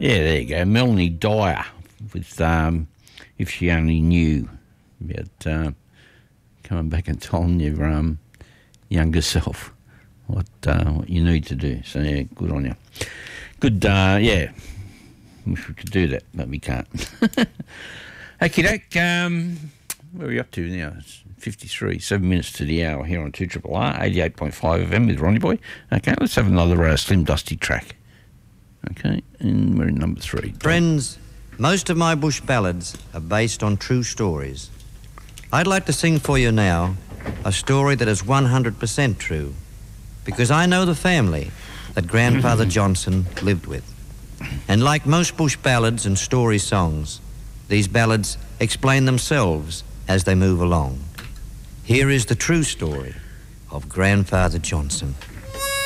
Yeah, there you go. Melanie Dyer with If She Only Knew about coming back and telling your younger self what you need to do. So, yeah, good on you. Good, yeah. Wish we could do that, but we can't. Okay, where are we up to now? It's 53, 7 minutes to the hour here on 2RRR, 88.5 FM with Ronnie Boy. Okay, let's have another Slim Dusty track. Okay, and we're in number 3. Friends, most of my bush ballads are based on true stories. I'd like to sing for you now a story that is 100% true, because I know the family that Grandfather Johnson lived with. And like most bush ballads and story songs, these ballads explain themselves as they move along. Here is the true story of Grandfather Johnson.